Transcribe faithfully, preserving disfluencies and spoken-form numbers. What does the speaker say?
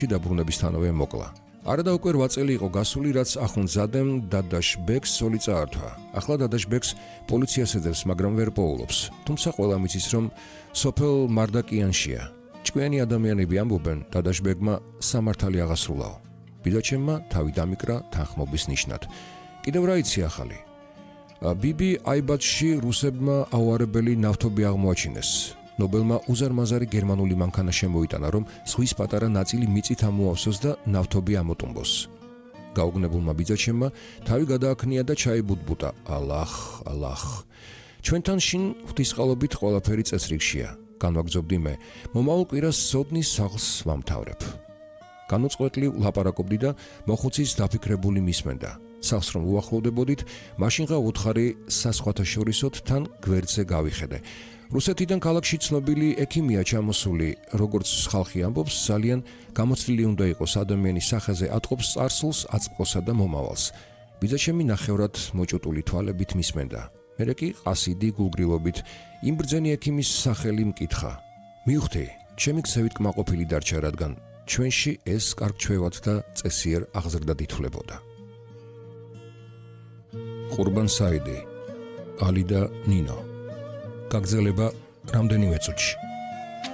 დაბრუნებისთანავე მოკლა. არადა უკვე რვა წელი იყო გასული, რაც ახუნძადემ დადაშბეგს სოლი წაართვა. ახლა დადაშბეგს პოლიციას ეძებს, მაგრამ ვერ პოულობს. თუმცა ყველა მიცის, რომ სოფელ მარდაკიანშია. ჭკვიანი ადამიანები ამბობენ, დადაშბეგმა სამართალი აღასრულაო. ბიძაჩემმა თავი დამიკრა თანხმობის ნიშნად. კიდევ რა იცი ახალი? ბიბი აიბათში რუსებმა აუარებელი ნავთობი აღმოაჩინეს. ნობელმა უზარმაზარი გერმანული მანქანა შემოიტანა, რომ ზღვის პატარა ნაწილი მიწით ამოავსოს და ნავთობი ამოტუმბოს. გაუგნებულმა ბიძაჩემმა თავი გადააქნია და ჩაიბუტბუტა. ალახ, ალახ. ჩვენთან შინ ღვთისყალობით ყველაფერი წესრიგშია. განვაგრძობდი მე. მომავალ კვირას სოდნის სახლს ვამთავრებ. განუწყვეტლივ ლაპარაკობდი და მოხუცის დაფიქრებული მისმენდა. სახლს რომ უახლოვდებოდით, მაშინღა უთხარი სასხვათაშორისოდ თან გვერდზე გავიხედე. რუსეთიდან ქალაქში ცნობილი ექიმია ჩამოსული, როგორც ხალხი ამბობს, ძალიან გამოცდილი უნდა იყოს ადამიანის სახეზე ატყობს წარსულს, აწმყოსა და მომავალს. ბიძაჩემი ნახევრად მოჭუტული თვალებით მისმენდა. მერე კი ყასიდი გულგრილობით იმ ბრძენი ექიმის სახელი მკითხა. მივხვდი, ჩემი ქსევით კმაყოფილი დარჩა, რადგან ჩვენში ეს კარგჩვევად და წესიერ აღზრდად ითვლებოდა. ყურბან საიდი, ალი და ნინო. გაგზელება რამდენიმე წუთში.